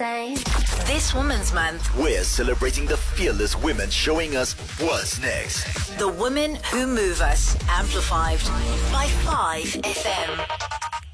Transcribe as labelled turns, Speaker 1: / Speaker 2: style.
Speaker 1: same.
Speaker 2: This Women's Month,
Speaker 3: We're celebrating the fearless women showing us what's next.
Speaker 2: the women who move us, amplified by 5FM.